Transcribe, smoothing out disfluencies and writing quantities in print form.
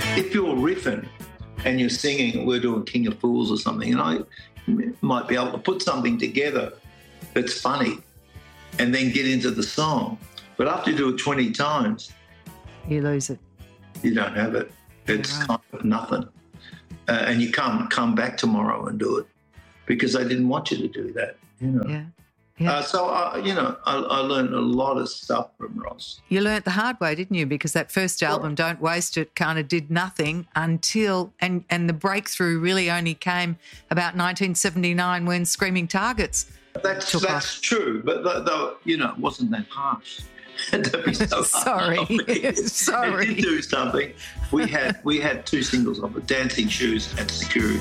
if you're riffing and you're singing, we're doing King of Fools or something, and I might be able to put something together that's funny and then get into the song. But after you do it 20 times, you lose it. You don't have it. It's kind of nothing. And you can't come back tomorrow and do it because they didn't want you to do that, you know. Yeah. Yeah. I learned a lot of stuff from Ross. You learnt the hard way, didn't you? Because that first album, Don't Waste It, kind of did nothing until, and the breakthrough really only came about 1979 when Screaming Targets took off. That's true, but though, you know, it wasn't that harsh. Don't be so Sorry. Sorry. It did do something. We had two singles of it, Dancing Shoes and Security.